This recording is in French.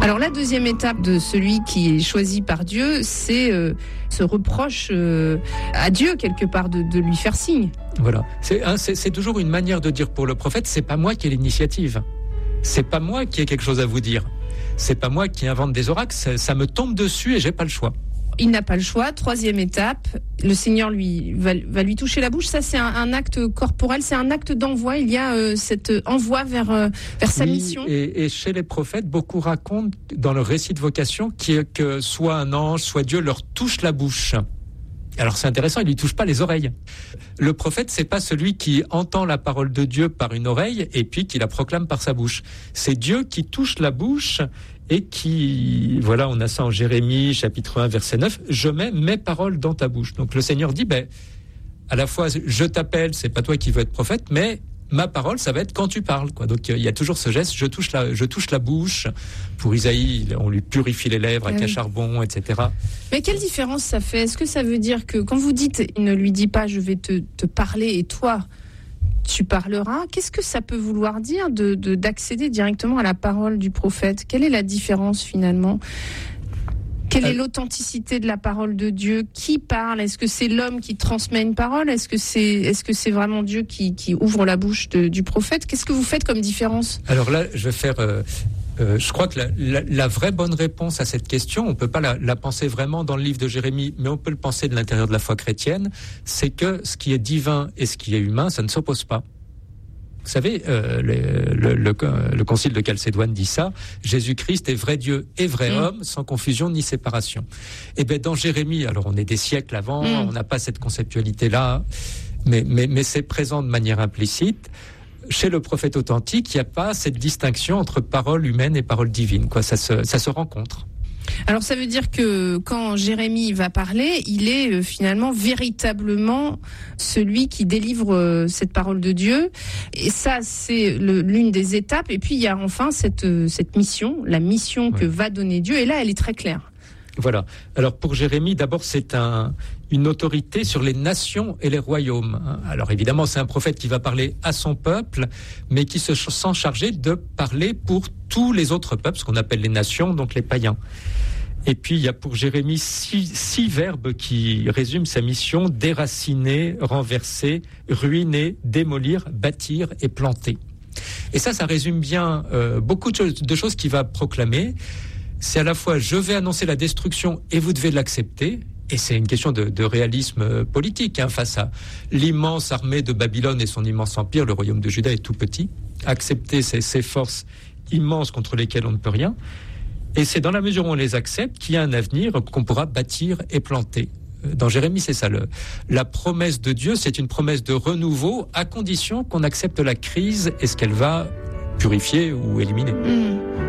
Alors la deuxième étape de celui qui est choisi par Dieu, c'est ce reproche à Dieu quelque part de lui faire signe. Voilà, c'est toujours une manière de dire pour le prophète, c'est pas moi qui ai l'initiative, c'est pas moi qui ai quelque chose à vous dire, c'est pas moi qui invente des oracles, ça me tombe dessus et j'ai pas le choix. Il n'a pas le choix. Troisième étape, le Seigneur va lui toucher la bouche. Ça, c'est un acte corporel, c'est un acte d'envoi. Il y a cet envoi vers sa mission. Et chez les prophètes, beaucoup racontent dans le récit de vocation que soit un ange, soit Dieu leur touche la bouche. Alors c'est intéressant, il lui touche pas les oreilles. Le prophète, c'est pas celui qui entend la parole de Dieu par une oreille et puis qui la proclame par sa bouche. C'est Dieu qui touche la bouche et qui, voilà, on a ça en Jérémie, chapitre 1, verset 9, « Je mets mes paroles dans ta bouche ». Donc le Seigneur dit, à la fois, je t'appelle, c'est pas toi qui veux être prophète, mais ma parole, ça va être quand tu parles, quoi. Donc il y a toujours ce geste, je touche la bouche. Pour Isaïe, on lui purifie les lèvres avec un charbon, etc. Mais quelle différence ça fait ? Est-ce que ça veut dire que quand vous dites, il ne lui dit pas, je vais te parler et toi, tu parleras, qu'est-ce que ça peut vouloir dire d'accéder directement à la parole du prophète ? Quelle est la différence finalement ? Quelle est l'authenticité de la parole de Dieu ? Qui parle ? Est-ce que c'est l'homme qui transmet une parole ? Est-ce que c'est vraiment Dieu qui ouvre la bouche du prophète ? Qu'est-ce que vous faites comme différence ? Alors là, je vais faire... je crois que la vraie bonne réponse à cette question, on ne peut pas la penser vraiment dans le livre de Jérémie, mais on peut le penser de l'intérieur de la foi chrétienne, c'est que ce qui est divin et ce qui est humain, ça ne s'oppose pas. Vous savez, le concile de Chalcédoine dit ça, Jésus-Christ est vrai Dieu et vrai homme, sans confusion ni séparation. Et bien dans Jérémie, alors on est des siècles avant, on n'a pas cette conceptualité-là, mais c'est présent de manière implicite. Chez le prophète authentique, il n'y a pas cette distinction entre parole humaine et parole divine, quoi. Ça se rencontre. Alors ça veut dire que quand Jérémie va parler, il est finalement véritablement celui qui délivre cette parole de Dieu. Et ça, c'est l'une des étapes. Et puis il y a enfin cette mission, la mission que va donner Dieu. Et là, elle est très claire. Voilà. Alors pour Jérémie, d'abord, c'est une autorité sur les nations et les royaumes. Alors évidemment, c'est un prophète qui va parler à son peuple, mais qui se sent chargé de parler pour tous les autres peuples, ce qu'on appelle les nations, donc les païens. Et puis il y a pour Jérémie six verbes qui résument sa mission: déraciner, renverser, ruiner, démolir, bâtir et planter. Et ça résume bien beaucoup de choses qu'il va proclamer. C'est à la fois, je vais annoncer la destruction et vous devez l'accepter. Et c'est une question de réalisme politique, face à l'immense armée de Babylone et son immense empire. Le royaume de Juda est tout petit. Accepter ces forces immenses contre lesquelles on ne peut rien. Et c'est dans la mesure où on les accepte qu'il y a un avenir qu'on pourra bâtir et planter. Dans Jérémie, c'est ça. La promesse de Dieu, c'est une promesse de renouveau à condition qu'on accepte la crise et ce qu'elle va purifier ou éliminer.